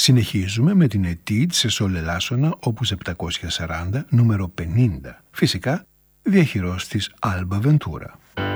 Συνεχίζουμε με την Ετήντ σε σολ ελάσσονα όπους 740, νούμερο 50. Φυσικά, διαχειρός της Alba Ventura.